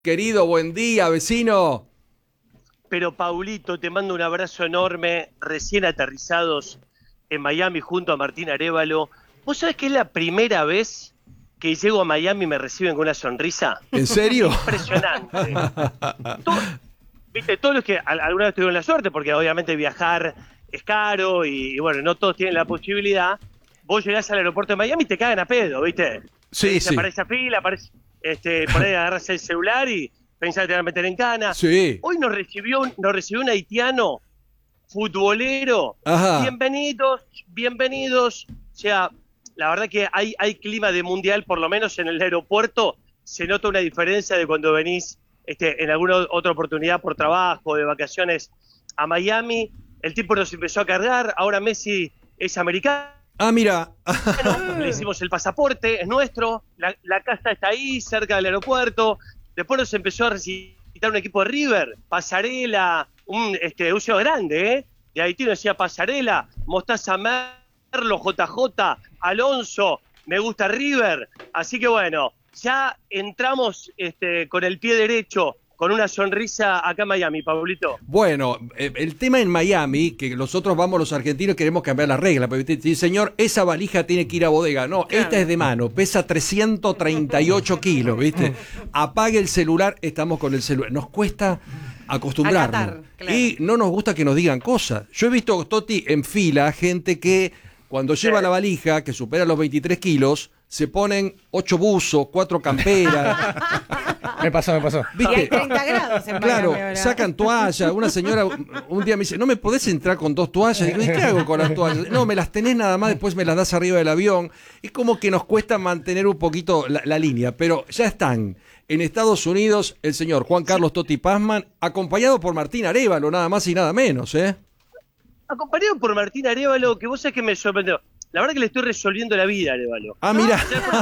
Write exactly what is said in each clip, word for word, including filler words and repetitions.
Querido, buen día, vecino. Pero Paulito, te mando un abrazo enorme, recién aterrizados en Miami junto a Martín Arévalo. ¿Vos sabés que es la primera vez que llego a Miami y me reciben con una sonrisa? ¿En serio? Impresionante. Todo, viste, todos los que alguna vez tuvieron la suerte, porque obviamente viajar es caro y, y bueno, no todos tienen la posibilidad. Vos llegás al aeropuerto de Miami y te cagan a pedo, ¿viste? Sí, sí. Aparece a fila, aparece, este, por ahí agarras el celular y pensás que te van a meter en cana. Sí. Hoy nos recibió, nos recibió un haitiano futbolero. Ajá. Bienvenidos, bienvenidos. O sea, la verdad que hay, hay clima de mundial, por lo menos en el aeropuerto. Se nota una diferencia de cuando venís este, en alguna otra oportunidad por trabajo, de vacaciones a Miami. El tipo nos empezó a cargar. Ahora Messi es americano. Ah, mira. Bueno, le hicimos el pasaporte, es nuestro. La, la casa está ahí, cerca del aeropuerto. Después nos empezó a recitar un equipo de River, Pasarela, un este, uso grande, ¿eh? De Haití nos decía Pasarela, Mostaza Merlo, J J, Alonso, me gusta River. Así que bueno, ya entramos este, con el pie derecho, con una sonrisa acá en Miami, Pablito. Bueno, eh, el tema en Miami, que nosotros vamos los argentinos, queremos cambiar la regla. Porque sí, señor, esa valija tiene que ir a bodega. No, claro. Esta es de mano, pesa trescientos treinta y ocho kilos, ¿viste? Apague el celular, estamos con el celular. Nos cuesta acostumbrarnos. Acatar, claro. Y no nos gusta que nos digan cosas. Yo he visto, Toti, en fila, gente que cuando lleva sí. la valija, que supera los veintitrés kilos, se ponen ocho buzos, cuatro camperas. Me pasó, me pasó. ¿Viste? Y hay treinta grados en Claro, Miami, sacan toallas. Una señora un día me dice, ¿no me podés entrar con dos toallas? Digo, ¿y qué hago con las toallas? No, me las tenés nada más, después me las das arriba del avión. Es como que nos cuesta mantener un poquito la, la línea, pero ya están. En Estados Unidos, el señor Juan Carlos Totti Pazman, acompañado por Martín Arévalo, nada más y nada menos, ¿eh? Acompañado por Martín Arévalo, que vos sabés que me sorprendió. La verdad que le estoy resolviendo la vida a Arévalo. Ah, mira.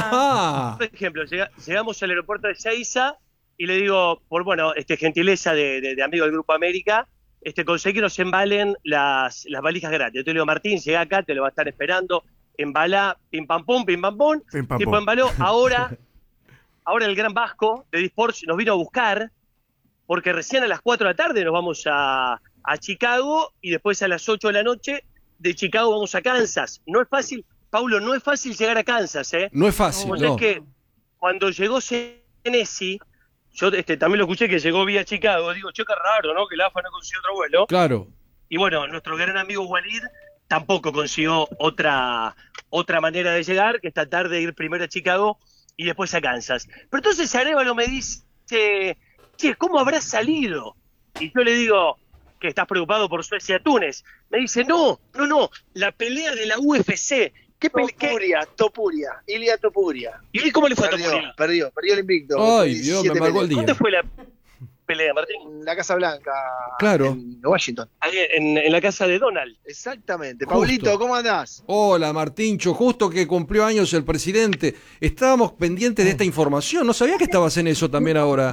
Ah, por ejemplo, llega, llegamos al aeropuerto de Ezeiza y le digo, por bueno, este gentileza de, de, de amigo del Grupo América, este, conseguí que nos embalen las, las valijas gratis. Yo te digo, Martín, llega acá, te lo va a estar esperando, embalá, pim pam pum, pim pam pum, pim, pam, tipo embaló. Ahora, ahora el Gran Vasco de Disports nos vino a buscar, porque recién a las cuatro de la tarde nos vamos a, a Chicago y después a las ocho de la noche de Chicago vamos a Kansas. No es fácil, Paulo, no es fácil llegar a Kansas, ¿eh? No es fácil, o no. sea, es que cuando llegó Senesi, yo este, también lo escuché que llegó vía Chicago, digo, che, qué raro, ¿no? Que la A F A no consiguió otro vuelo. Claro. Y bueno, nuestro gran amigo Walid tampoco consiguió otra, otra manera de llegar, que esta tarde ir primero a Chicago y después a Kansas. Pero entonces Arévalo me dice, che, ¿cómo habrá salido? Y yo le digo, que estás preocupado por Suecia-Túnez. Me dice, no, no, no, la pelea de la U F C. ¿Qué pelea? Topuria, Topuria, Ilia Topuria. ¿Y cómo le fue perdió, a Topuria? Perdió, perdió el invicto. Ay, Dios, me amargó el día. ¿Dónde fue la pelea, Martín? En la Casa Blanca, claro. En Washington. Ahí, en, en la casa de Donald. Exactamente. Justo. Paulito, ¿cómo andás? Hola, Martíncho, justo que cumplió años el presidente. Estábamos pendientes de esta información, no sabía que estabas en eso también ahora.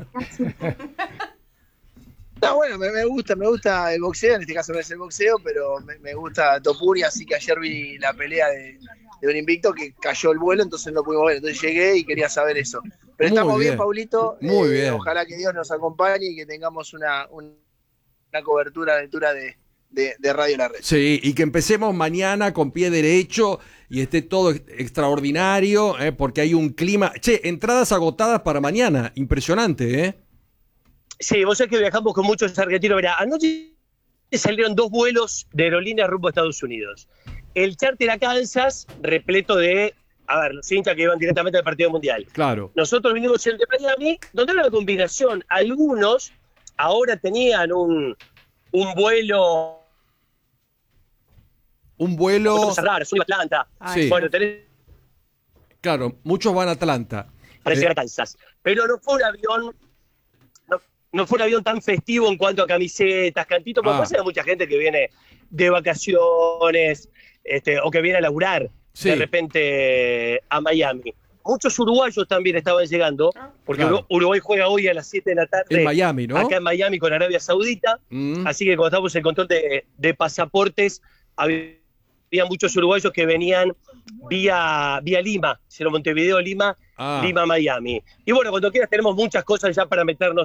No, bueno, me, me gusta, me gusta el boxeo, en este caso no es el boxeo, pero me, me gusta Topuria, así que ayer vi la pelea de, de un invicto que cayó el vuelo, entonces no pudimos ver, entonces llegué y quería saber eso. Pero Muy estamos bien, bien, Paulito, muy eh, bien. Ojalá que Dios nos acompañe y que tengamos una, una cobertura a la altura de, de, de Radio La Red. Sí, y que empecemos mañana con pie derecho y esté todo extraordinario, eh, porque hay un clima... Che, entradas agotadas para mañana, impresionante, ¿eh? Sí, vos sabés que viajamos con muchos argentinos. Mirá, anoche salieron dos vuelos de aerolíneas rumbo a Estados Unidos. El charter a Kansas, repleto de, a ver, los hinchas que iban directamente al partido mundial. Claro. Nosotros vinimos el de Miami, donde era una combinación. Algunos ahora tenían un, un vuelo... Un vuelo... Cosas raras, un Atlanta. Sí. Bueno, tenés... Claro, muchos van a Atlanta. Para llegar Eh, a Kansas. Pero no fue un avión... No fue un avión tan festivo en cuanto a camisetas, cantitos, porque Ah. pasa que hay mucha gente que viene de vacaciones este, o que viene a laburar Sí. de repente a Miami. Muchos uruguayos también estaban llegando, porque Claro. Uruguay juega hoy a las siete de la tarde En Miami, ¿no? acá en Miami con Arabia Saudita. Mm. Así que cuando estábamos en el control de, de pasaportes, había muchos uruguayos que venían vía, vía Lima, sino Montevideo, Lima, Ah. Lima, Miami. Y bueno, cuando quieras tenemos muchas cosas ya para meternos